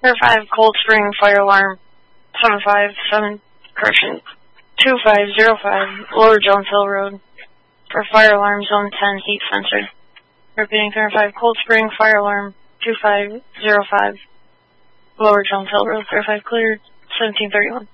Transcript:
Clear 5, Cold Spring, fire alarm, 2505, Lower Jones Hill Road, for fire alarm, zone 10, heat sensor. Repeating, Clear 5, Cold Spring, fire alarm, 2505, Lower Jones Hill Road, Clear 5, cleared, 1731.